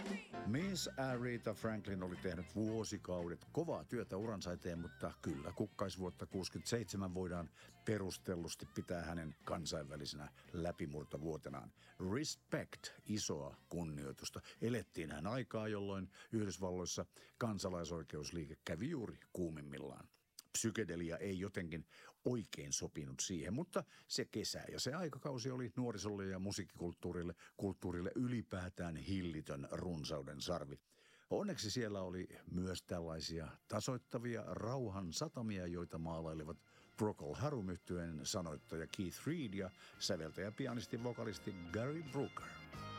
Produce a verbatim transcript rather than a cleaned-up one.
Miss Aretha Franklin oli tehnyt vuosikaudet kovaa työtä uransa eteen, mutta kyllä kukkaisvuotta kuusikymmentäseitsemän voidaan perustellusti pitää hänen kansainvälisenä läpimurtovuotenaan. Respect, isoa kunnioitusta. Elettiin hän aikaa, jolloin Yhdysvalloissa kansalaisoikeusliike kävi juuri kuumimmillaan. Psykedelia ei jotenkin oikein sopinut siihen, mutta se kesä ja se aikakausi oli nuorisolle ja musiikkikulttuurille kulttuurille ylipäätään hillitön runsauden sarvi. Onneksi siellä oli myös tällaisia tasoittavia rauhan satamia, joita maalailivat Procol Harum -yhtyeen sanoittaja Keith Reid ja säveltäjä, pianisti, vokalisti Gary Brooker.